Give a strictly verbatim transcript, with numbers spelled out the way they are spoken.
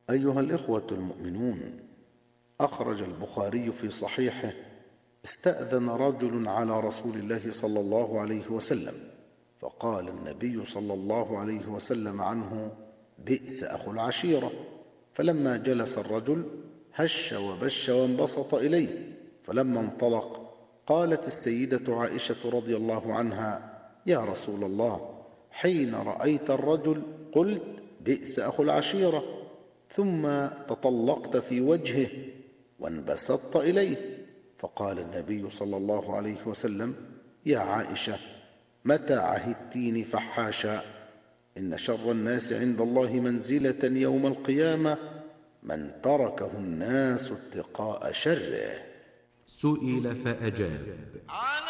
أيها الإخوة المؤمنون، أخرج البخاري في صحيحه: استأذن رجل على رسول الله صلى الله عليه وسلم، فقال النبي صلى الله عليه وسلم عنه: بئس أخو العشيرة. فلما جلس الرجل هش وبش وانبسط إليه، فلما انطلق قالت السيدة عائشة رضي الله عنها: يا رسول الله، حين رأيت الرجل قلت بئس أخو العشيرة، ثم تطلقت في وجهه وانبسطت إليه. فقال النبي صلى الله عليه وسلم: يا عائشة، متى عهدتيني فحاشا؟ إن شر الناس عند الله منزلة يوم القيامة من تركه الناس اتقاء شره. سئل فأجاب: